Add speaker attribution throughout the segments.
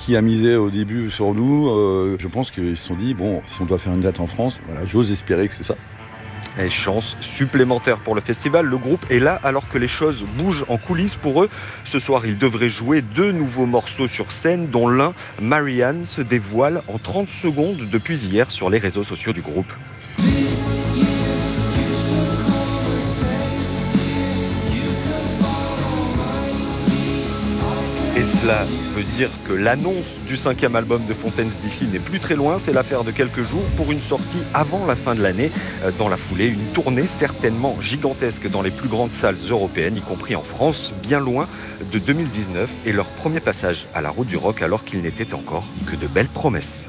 Speaker 1: qui a misé au début sur nous. Je pense qu'ils se sont dit, bon, si on doit faire une date en France, voilà, j'ose espérer que c'est ça.
Speaker 2: Et chance supplémentaire pour le festival, le groupe est là alors que les choses bougent en coulisses pour eux. Ce soir, ils devraient jouer 2 nouveaux morceaux sur scène, dont l'un, Marianne, se dévoile en 30 secondes depuis hier sur les réseaux sociaux du groupe. Et cela veut dire que l'annonce du 5e album de Fontaines DC n'est plus très loin. C'est l'affaire de quelques jours pour une sortie avant la fin de l'année. Dans la foulée, une tournée certainement gigantesque dans les plus grandes salles européennes, y compris en France, bien loin de 2019 et leur premier passage à la route du rock alors qu'il n'était encore que de belles promesses.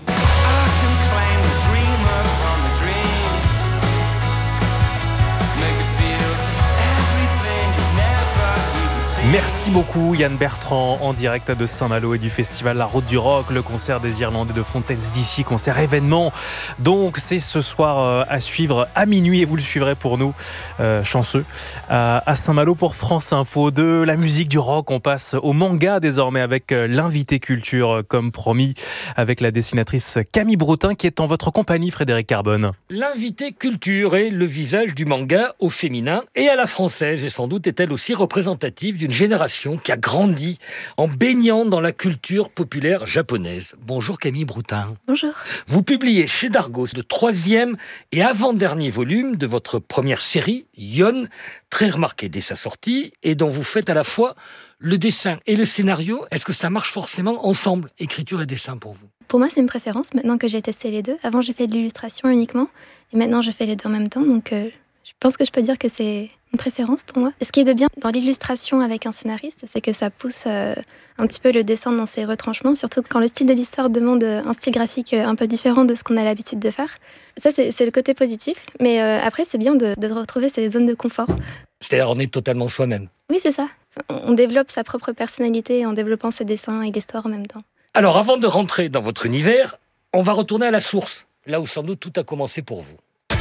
Speaker 3: Merci beaucoup Yann Bertrand en direct de Saint-Malo et du festival La Route du Rock, le concert des Irlandais de Fontaines DC, concert événement. Donc c'est ce soir à suivre à minuit et vous le suivrez pour nous, chanceux, à Saint-Malo pour France Info. De la musique, du rock, on passe au manga désormais avec l'invité culture comme promis avec la dessinatrice Camille Broutin qui est en votre compagnie, Frédéric Carbone.
Speaker 4: L'invité culture est le visage du manga au féminin et à la française et sans doute est-elle aussi représentative d'une génération qui a grandi en baignant dans la culture populaire japonaise. Bonjour Camille Broutin.
Speaker 5: Bonjour.
Speaker 4: Vous publiez chez Dargaud le 3e et avant-dernier volume de votre première série, Yon, très remarqué dès sa sortie et dont vous faites à la fois le dessin et le scénario. Est-ce que ça marche forcément ensemble, écriture et dessin pour vous ?
Speaker 5: Pour moi, c'est une préférence maintenant que j'ai testé les deux. Avant, j'ai fait de l'illustration uniquement et maintenant, je fais les deux en même temps. Donc, je pense que je peux dire que c'est une préférence pour moi. Ce qui est de bien dans l'illustration avec un scénariste, c'est que ça pousse un petit peu le dessin dans ses retranchements, surtout quand le style de l'histoire demande un style graphique un peu différent de ce qu'on a l'habitude de faire. Ça, c'est le côté positif. Mais après, c'est bien de retrouver ces zones de confort.
Speaker 4: C'est-à-dire, on est totalement soi-même.
Speaker 5: Oui, c'est ça. On développe sa propre personnalité en développant ses dessins et l'histoire en même temps.
Speaker 4: Alors, avant de rentrer dans votre univers, on va retourner à la source, là où sans doute tout a commencé pour vous.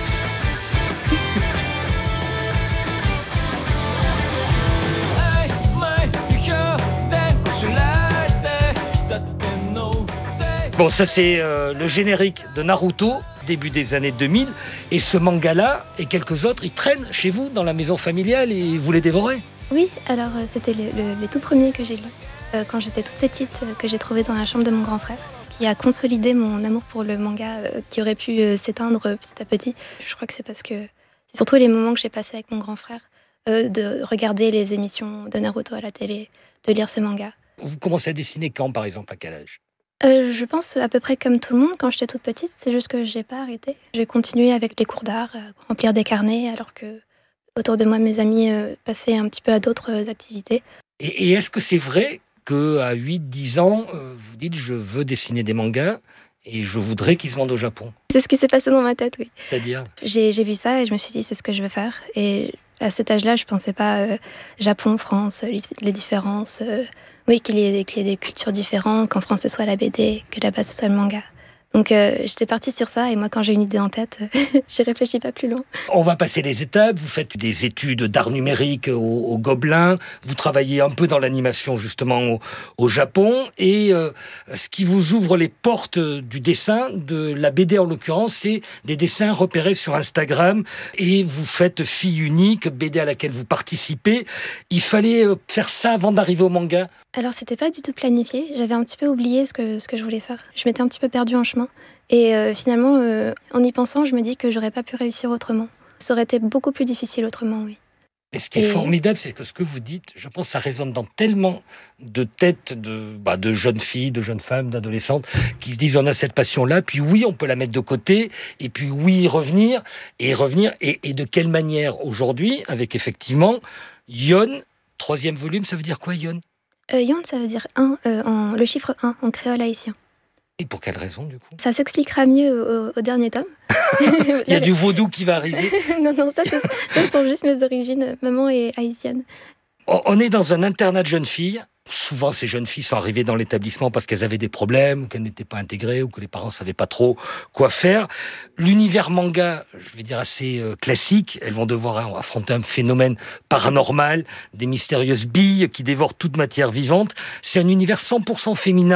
Speaker 4: Bon, ça c'est le générique de Naruto, début des années 2000. Et ce manga-là et quelques autres, ils traînent chez vous dans la maison familiale et vous les dévorez ?
Speaker 5: Oui, alors c'était les tout premiers que j'ai lus quand j'étais toute petite, que j'ai trouvé dans la chambre de mon grand frère. Ce qui a consolidé mon amour pour le manga qui aurait pu s'éteindre petit à petit. Je crois que c'est parce que c'est surtout les moments que j'ai passés avec mon grand frère, de regarder les émissions de Naruto à la télé, de lire ces mangas.
Speaker 4: Vous commencez à dessiner quand, par exemple, à quel âge ?
Speaker 5: Je pense à peu près comme tout le monde quand j'étais toute petite, c'est juste que j'ai pas arrêté. J'ai continué avec les cours d'art, remplir des carnets, alors que autour de moi, mes amis passaient un petit peu à d'autres activités.
Speaker 4: Et est-ce que c'est vrai qu'à 8-10 ans, vous dites « je veux dessiner des mangas et je voudrais qu'ils se vendent au Japon ».
Speaker 5: C'est ce qui s'est passé dans ma tête, oui.
Speaker 4: C'est-à-dire ?
Speaker 5: J'ai vu ça et je me suis dit c'est ce que je veux faire. Et à cet âge-là, je pensais pas Japon, France, les différences... Oui, qu'il y ait des cultures différentes, qu'en France ce soit la BD, que là-bas ce soit le manga. Donc j'étais partie sur ça et moi quand j'ai une idée en tête, j'y réfléchis pas plus loin.
Speaker 4: On va passer les étapes, vous faites des études d'art numérique au Gobelin, vous travaillez un peu dans l'animation justement au Japon et ce qui vous ouvre les portes du dessin, de la BD en l'occurrence, c'est des dessins repérés sur Instagram et vous faites Fille Unique, BD à laquelle vous participez. Il fallait faire ça avant d'arriver au manga ?
Speaker 5: Alors c'était pas du tout planifié, j'avais un petit peu oublié ce que je voulais faire. Je m'étais un petit peu perdue en chemin. Et finalement, en y pensant, je me dis que j'aurais pas pu réussir autrement. Ça aurait été beaucoup plus difficile autrement, oui.
Speaker 4: Et ce qui est formidable, c'est que ce que vous dites, je pense que ça résonne dans tellement de têtes de jeunes filles, de jeunes femmes, d'adolescentes, qui se disent on a cette passion-là, puis oui, on peut la mettre de côté, et puis oui, revenir, et de quelle manière aujourd'hui, avec effectivement Yon, 3e volume, ça veut dire quoi Yon ?
Speaker 5: Yon, ça veut dire 1, le chiffre 1 en créole haïtien.
Speaker 4: Et pour quelle raison, du coup ?
Speaker 5: Ça s'expliquera mieux au dernier tome.
Speaker 4: Il y a du vaudou qui va arriver.
Speaker 5: Non, ça sont juste mes origines. Maman est haïtienne.
Speaker 4: On est dans un internat de jeunes filles. Souvent, ces jeunes filles sont arrivées dans l'établissement parce qu'elles avaient des problèmes, ou qu'elles n'étaient pas intégrées, ou que les parents ne savaient pas trop quoi faire. L'univers manga, je vais dire assez classique, elles vont devoir affronter un phénomène paranormal, des mystérieuses billes qui dévorent toute matière vivante. C'est un univers 100% féminin.